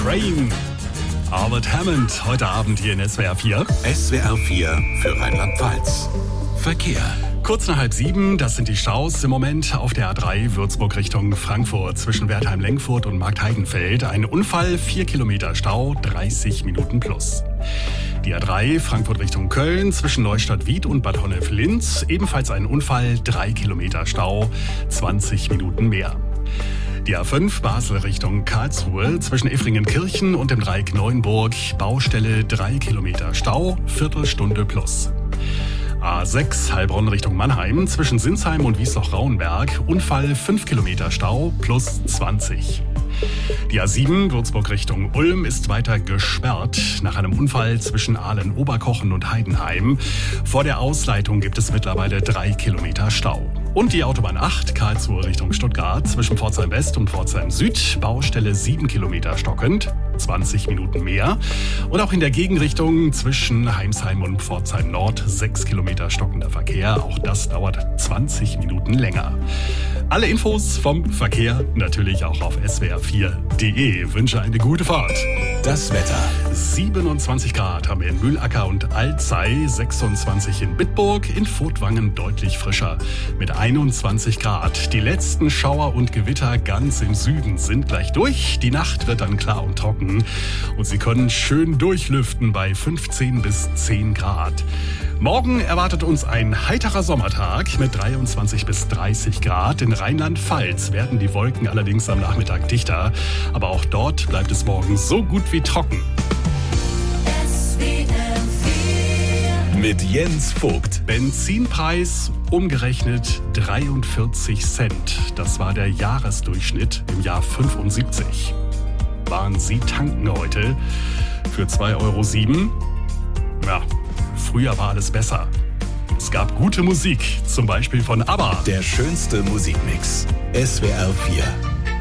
Rain. Albert Hammond, heute Abend hier in SWR 4. SWR 4 für Rheinland-Pfalz. Verkehr. Kurz nach 6:30, das sind die Staus im Moment auf der A3 Würzburg Richtung Frankfurt zwischen Wertheim-Lengfurt und Marktheidenfeld. Ein Unfall, 4 Kilometer Stau, 30 Minuten plus. Die A3 Frankfurt Richtung Köln zwischen Neustadt-Wied und Bad Honnef-Linz. Ebenfalls ein Unfall, 3 Kilometer Stau, 20 Minuten mehr. Die A5 Basel Richtung Karlsruhe zwischen Effringen-Kirchen und dem Dreieck Neuenburg. Baustelle, 3 Kilometer Stau, Viertelstunde plus. A6 Heilbronn Richtung Mannheim zwischen Sinsheim und Wiesloch-Rauenberg. Unfall, 5 Kilometer Stau plus 20. Die A7 Würzburg Richtung Ulm ist weiter gesperrt nach einem Unfall zwischen Aalen-Oberkochen und Heidenheim. Vor der Ausleitung gibt es mittlerweile 3 Kilometer Stau. Und die Autobahn 8 Karlsruhe Richtung Stuttgart zwischen Pforzheim West und Pforzheim Süd. Baustelle 7 Kilometer stockend, 20 Minuten mehr. Und auch in der Gegenrichtung zwischen Heimsheim und Pforzheim Nord 6 Kilometer stockender Verkehr. Auch das dauert 20 Minuten länger. Alle Infos vom Verkehr natürlich auch auf swr4.de. Wünsche eine gute Fahrt. Das Wetter. 27 Grad haben wir in Mühlacker und Alzey, 26 in Bitburg, in Furtwangen deutlich frischer mit 21 Grad. Die letzten Schauer und Gewitter ganz im Süden sind gleich durch. Die Nacht wird dann klar und trocken und Sie können schön durchlüften bei 15 bis 10 Grad. Morgen erwartet uns ein heiterer Sommertag mit 23 bis 30 Grad. In Rheinland-Pfalz werden die Wolken allerdings am Nachmittag dichter. Aber auch dort bleibt es morgen so gut wie trocken. Mit Jens Vogt. Benzinpreis umgerechnet 43 Cent. Das war der Jahresdurchschnitt im Jahr 75. Waren Sie tanken heute für 2,07 €? Ja, früher war alles besser. Es gab gute Musik, zum Beispiel von ABBA. Der schönste Musikmix. SWR 4.